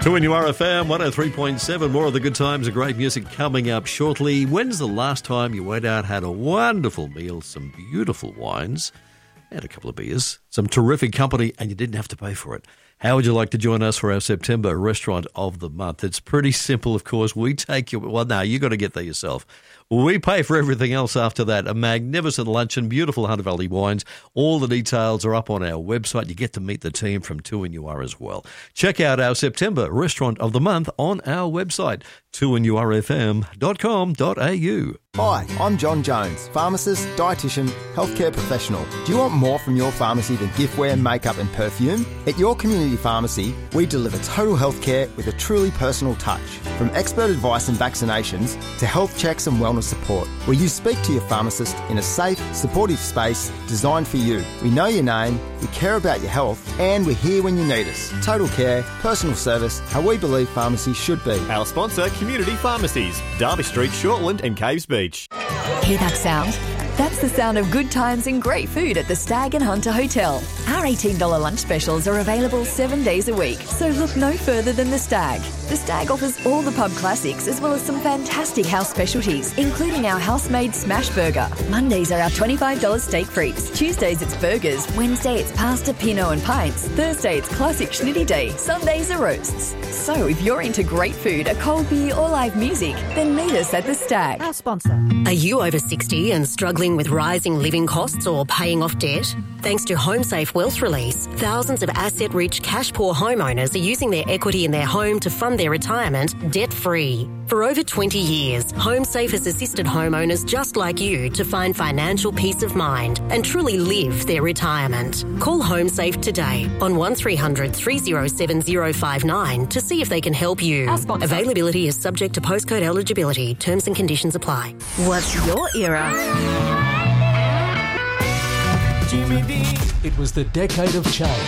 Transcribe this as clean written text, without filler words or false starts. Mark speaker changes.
Speaker 1: 2NURFM 103.7. More of the good times and great music coming up shortly. When's the last time you went out, had a wonderful meal, some beautiful wines, and a couple of beers, some terrific company, and you didn't have to pay for it? How would you like to join us for our September Restaurant of the Month? It's pretty simple, of course. We take you... Well, no, you got to get there yourself. We pay for everything else after that. A magnificent luncheon, beautiful Hunter Valley wines. All the details are up on our website. You get to meet the team from 2NUR as well. Check out our September Restaurant of the Month on our website, 2NURFM.com.au.
Speaker 2: Hi, I'm John Jones, pharmacist, dietitian, healthcare professional. Do you want more from your pharmacy than giftware, makeup and perfume? At your community pharmacy, we deliver total healthcare with a truly personal touch. From expert advice and vaccinations to health checks and wellness support, where you speak to your pharmacist in a safe, supportive space designed for you. We know your name, we care about your health, and we're here when you need us. Total care, personal service, how we believe pharmacy should be.
Speaker 3: Our sponsor, Community Pharmacies, Derby Street, Shortland and Caves Beach.
Speaker 4: Hear that sound? That's the sound of good times and great food at the Stag and Hunter Hotel. Our $18 lunch specials are available 7 days a week, so look no further than the Stag. The Stag offers all the pub classics as well as some fantastic house specialties, including our house-made smash burger. Mondays are our $25 steak frites. Tuesdays it's burgers. Wednesday it's pasta, pinot and pints. Thursday it's classic schnitty day. Sundays are roasts. So if you're into great food, a cold beer or live music, then meet us at the Stag.
Speaker 5: Our sponsor.
Speaker 6: Are you over 60 and struggling with rising living costs or paying off debt? Thanks to HomeSafe Wealth Release, thousands of asset-rich, cash-poor homeowners are using their equity in their home to fund their retirement debt-free. For over 20 years, HomeSafe has assisted homeowners just like you to find financial peace of mind and truly live their retirement. Call HomeSafe today on 1300 307 059 to see if they can help you. Availability is subject to postcode eligibility. Terms and conditions apply.
Speaker 5: What's your era?
Speaker 7: It was the decade of change.